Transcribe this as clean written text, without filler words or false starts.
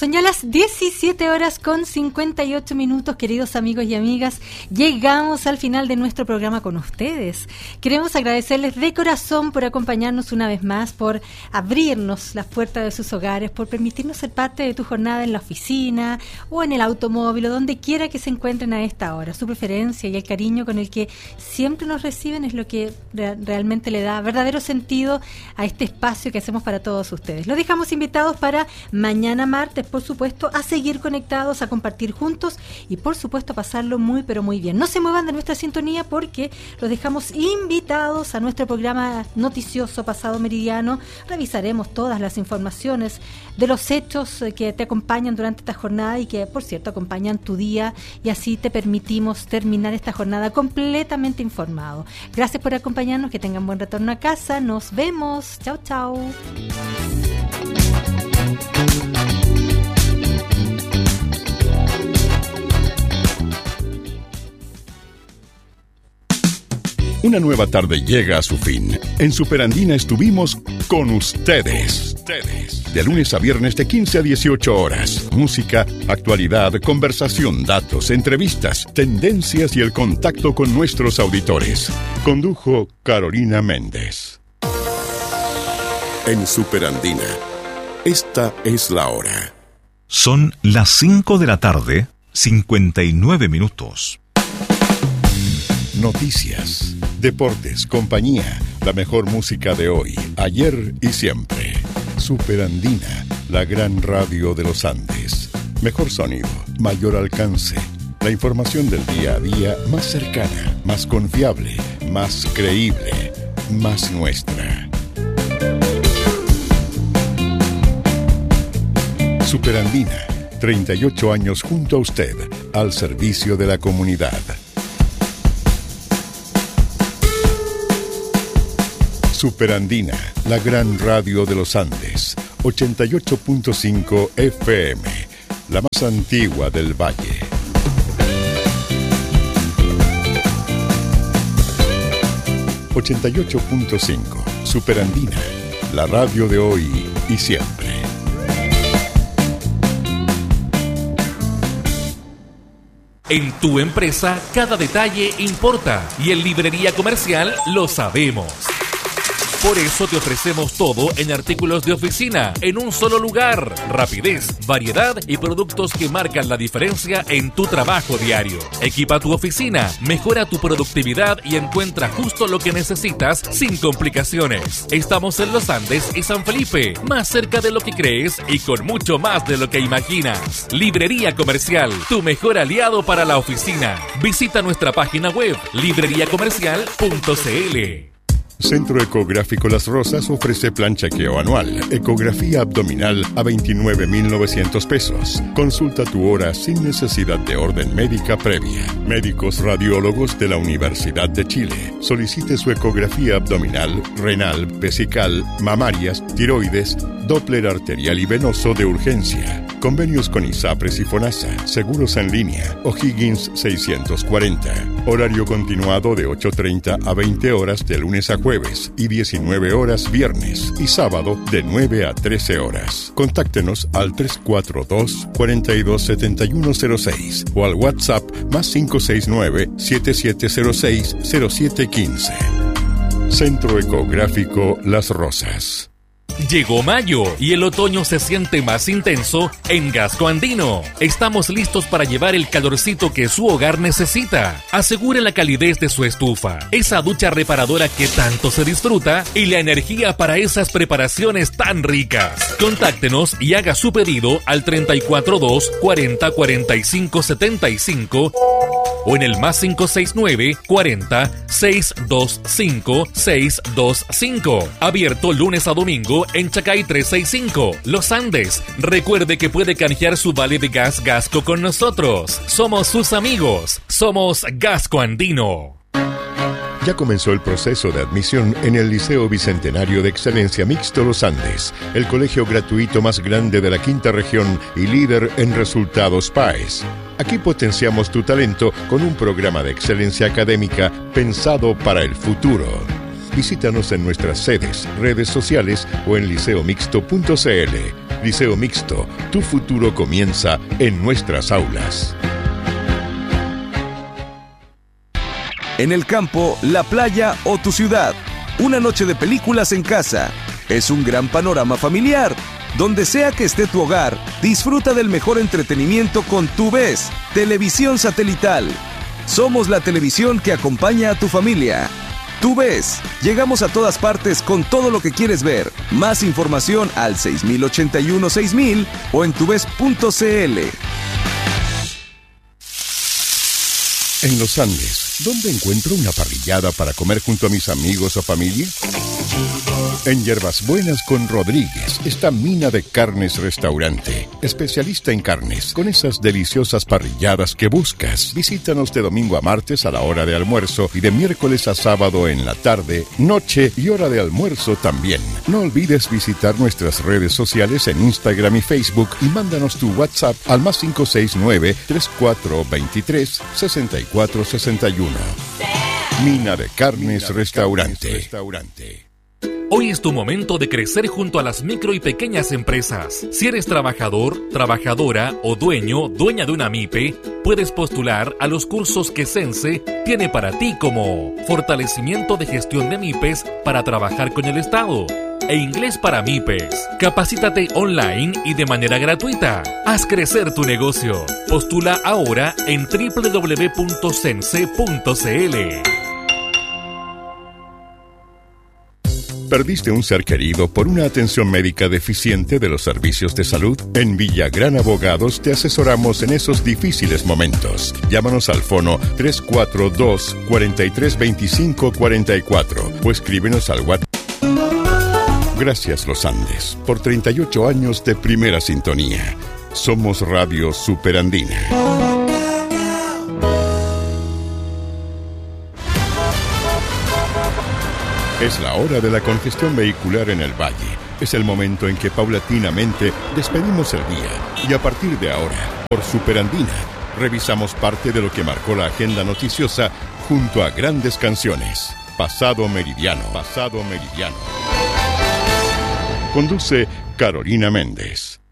Son ya las 17 horas con 58 minutos, queridos amigos y amigas. Llegamos al final de nuestro programa con ustedes. Queremos agradecerles de corazón por acompañarnos una vez más, por abrirnos las puertas de sus hogares, por permitirnos ser parte de tu jornada en la oficina o en el automóvil o donde quiera que se encuentren a esta hora. Su preferencia y el cariño con el que siempre nos reciben es lo que realmente le da verdadero sentido a este espacio que hacemos para todos ustedes. Los dejamos invitados para mañana martes, por supuesto, a seguir conectados, a compartir juntos y por supuesto a pasarlo muy pero muy bien. No se muevan de nuestra sintonía porque los dejamos invitados a nuestro programa noticioso Pasado Meridiano. Revisaremos todas las informaciones de los hechos que te acompañan durante esta jornada y que, por cierto, acompañan tu día, y así te permitimos terminar esta jornada completamente informado. Gracias por acompañarnos, que tengan buen retorno a casa. Nos vemos. Chao, chao. Una nueva tarde llega a su fin. En Superandina estuvimos con ustedes. De lunes a viernes de 15 a 18 horas. Música, actualidad, conversación, datos, entrevistas, tendencias y el contacto con nuestros auditores. Condujo Carolina Méndez. En Superandina, esta es la hora. Son las 5 de la tarde, 59 minutos. Noticias, deportes, compañía, la mejor música de hoy, ayer y siempre. Superandina, la gran radio de los Andes. Mejor sonido, mayor alcance. La información del día a día más cercana, más confiable, más creíble, más nuestra. Superandina, 38 años junto a usted, al servicio de la comunidad. Superandina, la gran radio de los Andes, 88.5 FM, la más antigua del Valle. ...88.5, Superandina, la radio de hoy y siempre. En tu empresa, cada detalle importa y en Librería Comercial lo sabemos. Por eso te ofrecemos todo en artículos de oficina, en un solo lugar. Rapidez, variedad y productos que marcan la diferencia en tu trabajo diario. Equipa tu oficina, mejora tu productividad y encuentra justo lo que necesitas sin complicaciones. Estamos en Los Andes y San Felipe, más cerca de lo que crees y con mucho más de lo que imaginas. Librería Comercial, tu mejor aliado para la oficina. Visita nuestra página web, libreriacomercial.cl. Centro Ecográfico Las Rosas ofrece plan chequeo anual, ecografía abdominal a 29,900 pesos. Consulta tu hora sin necesidad de orden médica previa. Médicos radiólogos de la Universidad de Chile. Solicite su ecografía abdominal, renal, vesical, mamarias, tiroides, Doppler arterial y venoso de urgencia. Convenios con ISAPRES y FONASA. Seguros en línea. O'Higgins 640. Horario continuado de 8:30 a 20 horas de lunes a jueves y 19 horas viernes y sábado de 9 a 13 horas. Contáctenos al 342-427106 o al WhatsApp +569 7706 0715. Centro Ecográfico Las Rosas. Llegó mayo y el otoño se siente más intenso en Gasco Andino. Estamos listos para llevar el calorcito que su hogar necesita. Asegure la calidez de su estufa, esa ducha reparadora que tanto se disfruta y la energía para esas preparaciones tan ricas. Contáctenos y haga su pedido al 342 40 45 75 o en el +569 40 625 625. Abierto lunes a domingo en Chacay 365, Los Andes. Recuerde que puede canjear su vale de gas Gasco con nosotros. Somos sus amigos. Somos Gasco Andino. Ya comenzó el proceso de admisión en el Liceo Bicentenario de Excelencia Mixto Los Andes, el colegio gratuito más grande de la quinta región y líder en resultados PAES. Aquí potenciamos tu talento con un programa de excelencia académica pensado para el futuro. Visítanos en nuestras sedes, redes sociales o en liceomixto.cl Liceo Mixto, tu futuro comienza en nuestras aulas. En el campo, la playa o tu ciudad, una noche de películas en casa. Es un gran panorama familiar. Donde sea que esté tu hogar, disfruta del mejor entretenimiento con TuVes, televisión satelital. Somos la televisión que acompaña a tu familia. TuVes, llegamos a todas partes con todo lo que quieres ver. Más información al 6081-6000 o en tuves.cl. En los Andes, ¿dónde encuentro una parrillada para comer junto a mis amigos o familia? En Hierbas Buenas con Rodríguez está Mina de Carnes Restaurante, especialista en carnes, con esas deliciosas parrilladas que buscas. Visítanos de domingo a martes a la hora de almuerzo y de miércoles a sábado en la tarde, noche y hora de almuerzo también. No olvides visitar nuestras redes sociales en Instagram y Facebook y mándanos tu WhatsApp al +569 3423 6461. Mina de Carnes Restaurante. Hoy es tu momento de crecer junto a las micro y pequeñas empresas. Si eres trabajador, trabajadora o dueña de una MIPE, puedes postular a los cursos que Sense tiene para ti, como fortalecimiento de gestión de MIPES para trabajar con el Estado e inglés para MIPES. Capacítate online y de manera gratuita. Haz crecer tu negocio. Postula ahora en www.sense.cl. ¿Perdiste un ser querido por una atención médica deficiente de los servicios de salud? En Villagrán Abogados te asesoramos en esos difíciles momentos. Llámanos al fono 342-4325-44 o escríbenos al WhatsApp. Gracias, Los Andes, por 38 años de primera sintonía. Somos Radio Superandina. Es la hora de la congestión vehicular en el Valle. Es el momento en que paulatinamente despedimos el día. Y a partir de ahora, por Superandina, revisamos parte de lo que marcó la agenda noticiosa junto a grandes canciones. Pasado Meridiano. Conduce Carolina Méndez.